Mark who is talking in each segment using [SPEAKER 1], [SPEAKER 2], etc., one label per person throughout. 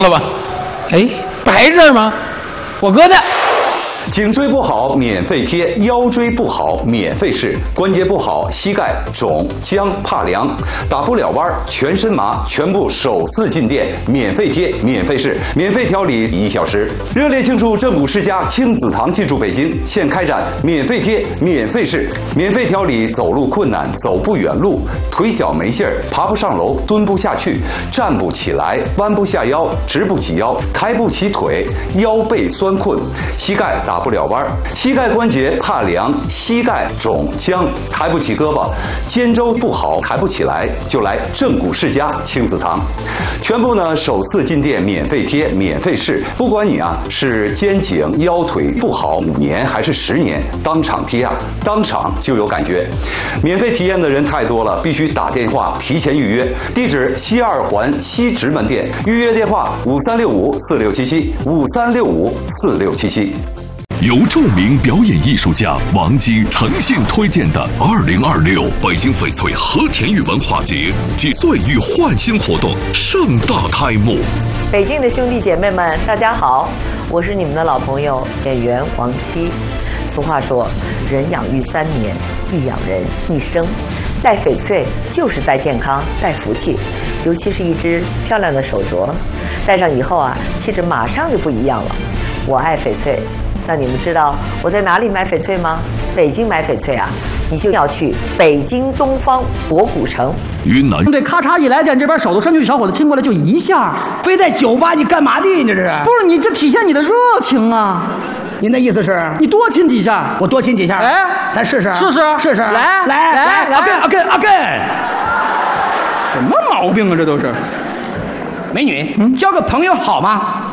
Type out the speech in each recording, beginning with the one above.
[SPEAKER 1] 了吧？哎，不还是这儿吗？我哥的。
[SPEAKER 2] 颈椎不好免费贴，腰椎不好免费试，关节不好膝盖肿僵怕凉，打不了弯全身麻，全部首次进店免费贴免费试，免费调理1小时。热烈庆祝正骨世家亲子堂进驻北京，现开展免费贴免费试，免费调理走路困难、走不远路、腿脚没劲儿、爬不上楼、蹲不下去、站不起来、弯不下腰、直不起腰、抬不起腿、腰背酸困、膝盖打不了弯，膝盖关节怕凉，膝盖肿僵，抬不起胳膊，肩周不好抬不起来，就来正骨世家亲子堂，全部呢首次进店免费贴免费试，不管你是肩颈腰腿不好5年还是10年，当场贴当场就有感觉。免费体验的人太多了，必须打电话提前预约。地址西2环西直门店，预约电话5365467753654677。
[SPEAKER 3] 由著名表演艺术家王姬诚信推荐的2026北京翡翠和田玉文化节及岁玉焕新活动盛大开幕。
[SPEAKER 4] 北京的兄弟姐妹们，大家好，我是你们的老朋友演员王姬。俗话说，人养育3年，亦养人一生。戴翡翠就是戴健康、戴福气，尤其是一只漂亮的手镯，戴上以后气质马上就不一样了。我爱翡翠。那你们知道我在哪里买翡翠吗？北京买翡翠你就要去北京东方博古城。
[SPEAKER 3] 云南
[SPEAKER 5] 对，咔嚓一来电，这边手都伸出去，小伙子亲过来就一下。非在酒吧，你干嘛的？你这是？不是，你这体现你的热情啊！您的意思是，你多亲几下，我多亲几下。哎，咱试试，试试，来，阿根，什么毛病啊？这都是。美女，交个朋友好吗？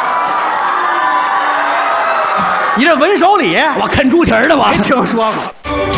[SPEAKER 5] 你这文手礼，我啃猪蹄儿的，我没听说过。